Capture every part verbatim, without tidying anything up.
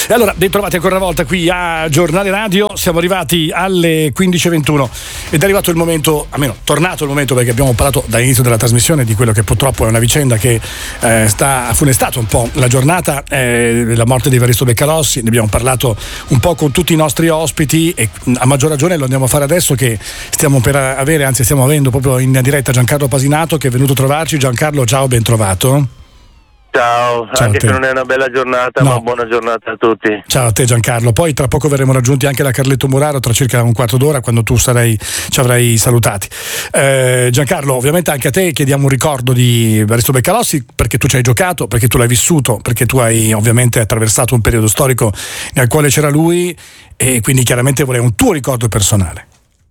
E allora, bentrovati ancora una volta qui a Giornale Radio. Siamo arrivati alle quindici e ventuno ed è arrivato il momento, almeno tornato il momento, perché abbiamo parlato dall'inizio della trasmissione di quello che purtroppo è una vicenda che eh, sta, ha funestato un po' la giornata, eh, la morte di Evaristo Beccalossi. Ne abbiamo parlato un po' con tutti i nostri ospiti e a maggior ragione lo andiamo a fare adesso che stiamo per avere, anzi stiamo avendo proprio in diretta Giancarlo Pasinato, che è venuto a trovarci. Giancarlo, ciao, ben trovato. Ciao, ciao, anche se non è una bella giornata, no. Ma buona giornata a tutti. Ciao a te Giancarlo, poi tra poco verremo raggiunti anche da Carletto Muraro, tra circa un quarto d'ora, quando tu sarai, ci avrai salutati. eh, Giancarlo, ovviamente anche a te chiediamo un ricordo di Evaristo Beccalossi, perché tu ci hai giocato, perché tu l'hai vissuto, perché tu hai ovviamente attraversato un periodo storico nel quale c'era lui, e quindi chiaramente vorrei un tuo ricordo personale.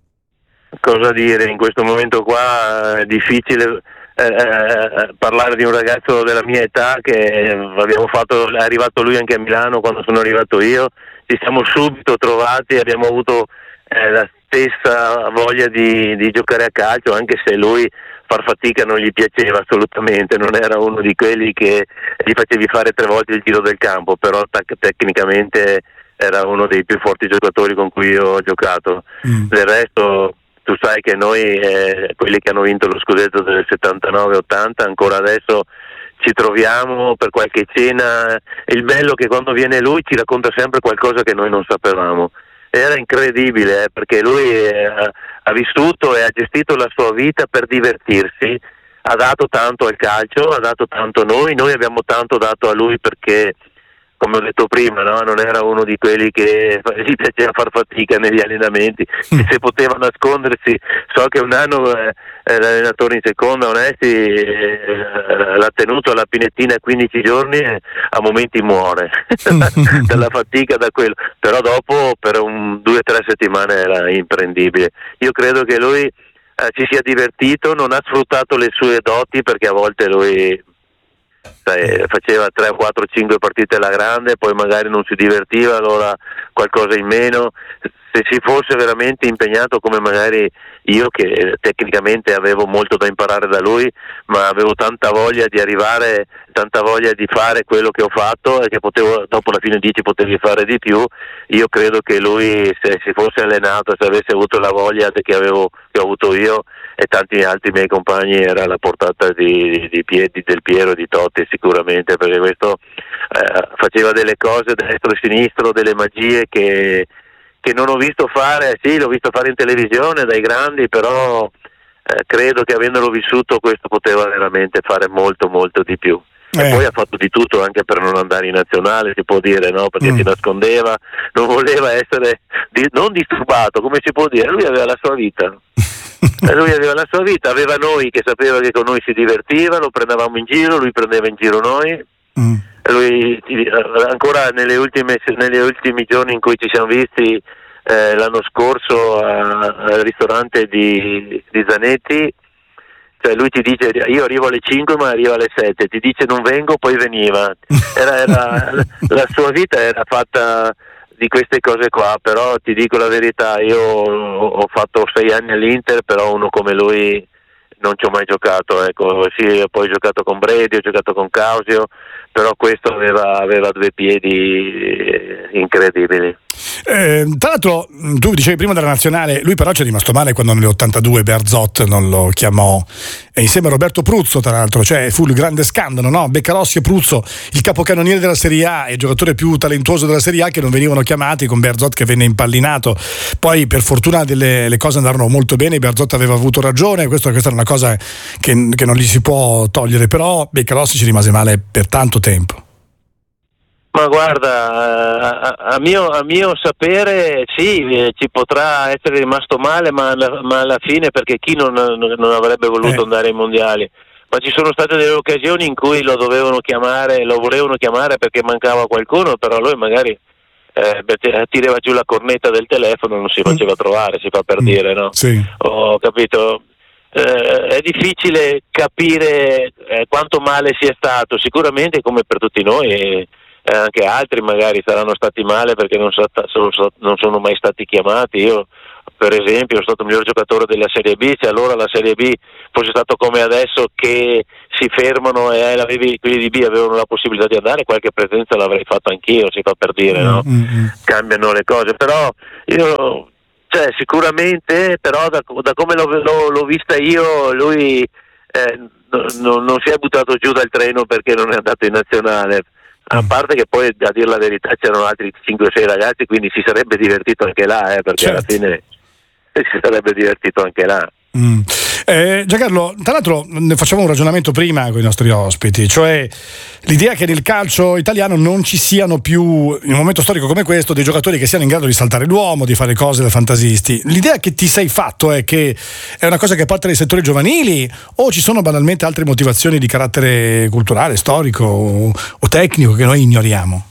Cosa dire, in questo momento qua è difficile Eh, eh, parlare di un ragazzo della mia età che abbiamo fatto, è arrivato lui anche a Milano quando sono arrivato io, ci siamo subito trovati, abbiamo avuto eh, la stessa voglia di, di giocare a calcio, anche se lui far fatica non gli piaceva assolutamente, non era uno di quelli che gli facevi fare tre volte il giro del campo, però tac- tecnicamente era uno dei più forti giocatori con cui io ho giocato. mm. Del resto tu sai che noi, eh, quelli che hanno vinto lo scudetto del settantanove ottanta, ancora adesso ci troviamo per qualche cena. Il bello è che quando viene lui ci racconta sempre qualcosa che noi non sapevamo. Era incredibile, eh, perché lui eh, ha vissuto e ha gestito la sua vita per divertirsi, ha dato tanto al calcio, ha dato tanto a noi, noi abbiamo tanto dato a lui perché, come ho detto prima, no? Non era uno di quelli che gli piaceva far fatica negli allenamenti, mm. se poteva nascondersi. So che un anno eh, l'allenatore in seconda, Onesti, eh, l'ha tenuto alla pinettina quindici giorni e a momenti muore dalla fatica, da quello. Però dopo per un due o tre settimane era imprendibile. Io credo che lui eh, si sia divertito, non ha sfruttato le sue doti, perché a volte lui faceva tre, quattro, cinque partite alla grande, poi magari non si divertiva, allora qualcosa in meno. Se si fosse veramente impegnato come magari io, che tecnicamente avevo molto da imparare da lui, ma avevo tanta voglia di arrivare, tanta voglia di fare quello che ho fatto e che potevo, dopo la fine dici potevi fare di più, io credo che lui, se si fosse allenato, se avesse avuto la voglia che avevo, che ho avuto io e tanti altri miei compagni, era alla portata di, di piedi del Piero e di Totti sicuramente, perché questo eh, faceva delle cose destro e sinistro, delle magie che che non ho visto fare. Sì, l'ho visto fare in televisione dai grandi, però eh, credo che avendolo vissuto questo poteva veramente fare molto molto di più. Eh. E poi ha fatto di tutto anche per non andare in nazionale, si può dire, no? Perché mm. si nascondeva, non voleva essere di, non disturbato, come si può dire, lui aveva la sua vita. Lui aveva la sua vita, aveva noi che sapeva che con noi si divertiva, lo prendevamo in giro, lui prendeva in giro noi. Mm. Lui ancora nelle ultime negli ultimi giorni in cui ci siamo visti eh, l'anno scorso a, al ristorante di, di Zanetti, cioè lui ti dice io arrivo alle cinque ma arriva alle sette, ti dice non vengo, poi veniva. Era, era la sua vita era fatta di queste cose qua, però ti dico la verità, io ho fatto sei anni all'Inter, però uno come lui non ci ho mai giocato, ecco. Sì, ho poi giocato con Bredi, ho giocato con Causio, però questo aveva, aveva due piedi incredibili. Eh, tra l'altro tu dicevi prima della nazionale, lui però ci è rimasto male quando nell'ottantadue Bearzot non lo chiamò, e insieme a Roberto Pruzzo, tra l'altro, cioè fu il grande scandalo, no? Beccalossi e Pruzzo, il capocannoniere della Serie A e il giocatore più talentuoso della Serie A, che non venivano chiamati, con Bearzot che venne impallinato. Poi per fortuna delle, le cose andarono molto bene, Bearzot aveva avuto ragione, questo, questa è una cosa che, che non gli si può togliere, però Beccalossi ci rimase male per tanto tempo. Ma guarda, a, a, mio, a mio sapere sì, eh, ci potrà essere rimasto male, ma alla, ma alla fine, perché chi non, non avrebbe voluto eh. andare ai mondiali? Ma ci sono state delle occasioni in cui lo dovevano chiamare, lo volevano chiamare perché mancava qualcuno, però lui magari eh, tirava giù la cornetta del telefono, non si faceva mm. trovare, si fa per mm. dire, no? Sì. Ho capito. Eh, è difficile capire eh, quanto male sia stato, sicuramente come per tutti noi. eh, anche altri magari saranno stati male perché non, sa, non sono mai stati chiamati. Io per esempio sono stato il miglior giocatore della Serie B, se allora la Serie B fosse stato come adesso che si fermano e eh, quelli di B avevano la possibilità di andare, qualche presenza l'avrei fatto anch'io, si fa per dire, no? Mm-hmm. Cambiano le cose, però io cioè, sicuramente però da, da come l'ho, l'ho, l'ho vista io lui eh, no, no, non si è buttato giù dal treno perché non è andato in nazionale, a parte che poi a dire la verità c'erano altri cinque sei ragazzi, quindi si sarebbe divertito anche là, eh, perché certo. Alla fine si sarebbe divertito anche là. Mm. Eh, Giancarlo, tra l'altro ne facciamo un ragionamento prima con i nostri ospiti, cioè l'idea che nel calcio italiano non ci siano più, in un momento storico come questo, dei giocatori che siano in grado di saltare l'uomo, di fare cose da fantasisti. L'idea che ti sei fatto è che è una cosa che porta nei settori giovanili, o ci sono banalmente altre motivazioni di carattere culturale, storico o, o tecnico che noi ignoriamo?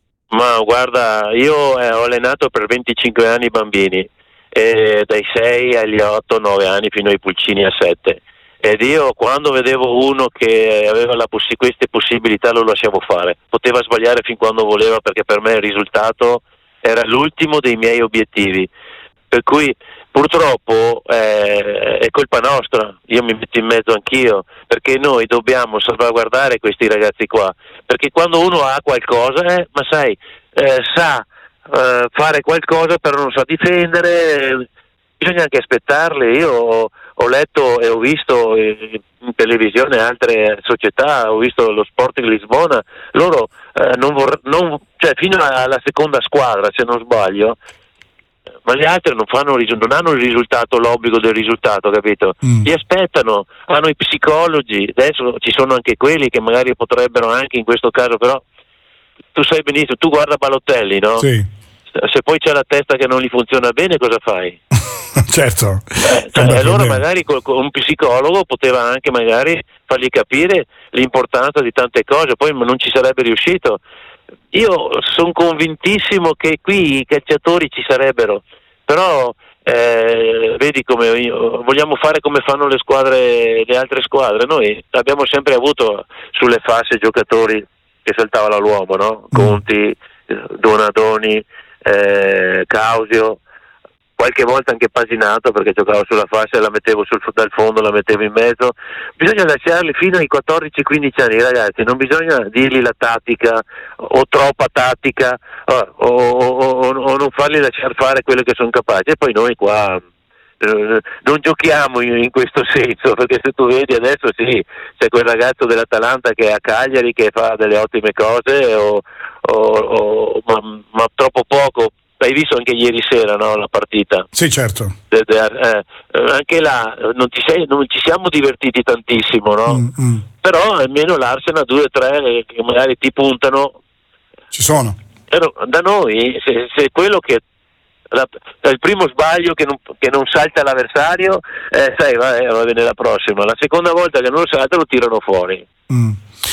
Ma guarda, io eh, ho allenato per venticinque anni i bambini, eh, dai sei agli otto nove anni fino ai pulcini a sette, ed io quando vedevo uno che aveva la possi- queste possibilità lo lasciavo fare, poteva sbagliare fin quando voleva, perché per me il risultato era l'ultimo dei miei obiettivi, per cui purtroppo eh, è colpa nostra, io mi metto in mezzo anch'io, perché noi dobbiamo salvaguardare questi ragazzi qua, perché quando uno ha qualcosa, eh, ma sai, eh, sa eh, fare qualcosa però non sa difendere, bisogna anche aspettarli. Io ho, ho letto e ho visto in televisione altre società, ho visto lo Sporting Lisbona, loro eh, non vor- non, cioè fino alla seconda squadra, se non sbaglio, ma gli altri non fanno non hanno il risultato, l'obbligo del risultato, capito? Mm. Li aspettano, hanno i psicologi, adesso ci sono anche quelli che magari potrebbero anche in questo caso, però tu sai benissimo, tu guarda Balotelli, no? Sì. Se poi c'è la testa che non gli funziona bene, cosa fai? Certo. Eh, cioè, allora magari con un psicologo poteva anche magari fargli capire l'importanza di tante cose, poi non ci sarebbe riuscito. Io sono convintissimo che qui i calciatori ci sarebbero, però eh, vedi come io, vogliamo fare come fanno le squadre, le altre squadre. Noi abbiamo sempre avuto sulle fasce giocatori che saltavano all'uomo, no? Conti, Donadoni, eh, Causio, qualche volta anche Pasinato, perché giocavo sulla fascia e la mettevo sul, dal fondo, la mettevo in mezzo. Bisogna lasciarli fino ai quattordici quindici anni, ragazzi, non bisogna dirgli la tattica o troppa tattica o, o, o, o non farli lasciare fare quello che sono capaci, e poi noi qua eh, non giochiamo in, in questo senso, perché se tu vedi adesso sì, c'è quel ragazzo dell'Atalanta che è a Cagliari che fa delle ottime cose o, o, o ma, ma troppo poco. Hai visto anche ieri sera, no, la partita? Sì, certo. De, de, eh, anche là non, ti sei, non ci siamo divertiti tantissimo, no? Mm, mm. Però almeno l'Arsenal due o tre che magari ti puntano. Ci sono. Però da noi, se, se quello che la, il primo sbaglio che non, che non salta l'avversario, eh, sai, va, va bene la prossima. La seconda volta che non lo salta lo tirano fuori. Mm.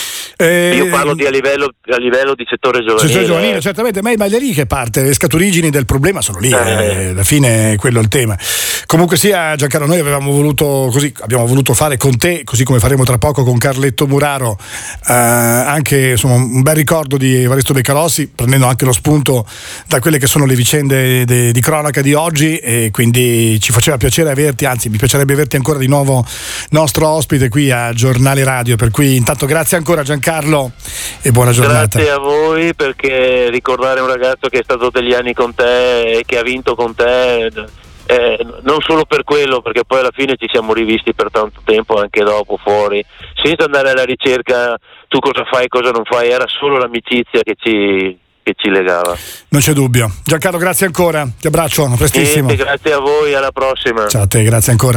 Eh, Io parlo di a livello, a livello di settore giovanile. Settore giovanile, certamente, ma è da lì che parte, le scaturigini del problema sono lì, eh. Eh, alla fine quello è il tema. Comunque sia, Giancarlo, noi avevamo voluto così, abbiamo voluto fare con te, così come faremo tra poco con Carletto Muraro, eh, anche insomma un bel ricordo di Evaristo Beccarossi, prendendo anche lo spunto da quelle che sono le vicende de, di cronaca di oggi, e quindi ci faceva piacere averti, anzi mi piacerebbe averti ancora di nuovo nostro ospite qui a Giornale Radio, per cui intanto grazie ancora Giancarlo Carlo e buona giornata. Grazie a voi, perché ricordare un ragazzo che è stato degli anni con te e che ha vinto con te, eh, non solo per quello, perché poi alla fine ci siamo rivisti per tanto tempo anche dopo fuori, senza andare alla ricerca tu cosa fai, cosa non fai, era solo l'amicizia che ci che ci legava. Non c'è dubbio. Giancarlo, grazie ancora, ti abbraccio, a prestissimo. Niente, grazie a voi, alla prossima. Ciao a te, grazie ancora.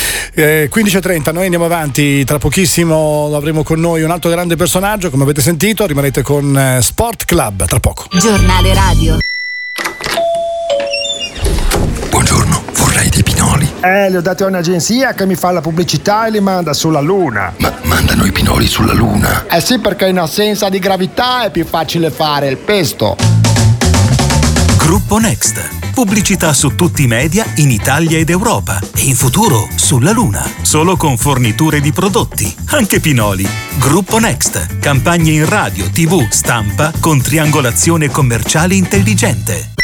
eh, quindici e trenta, noi andiamo avanti, tra pochissimo avremo con noi un altro grande personaggio, come avete sentito, rimanete con Sport Club, tra poco. Giornale Radio. Buongiorno, vorrei dei pinoli. Eh, li ho dati a un'agenzia che mi fa la pubblicità e li manda sulla Luna. Ma mandano i pinoli sulla Luna? Eh sì, perché in assenza di gravità è più facile fare il pesto. Gruppo Next. Pubblicità su tutti i media in Italia ed Europa e in futuro sulla Luna. Solo con forniture di prodotti, anche Pinoli. Gruppo Next. Campagne in radio, tivù, stampa con triangolazione commerciale intelligente.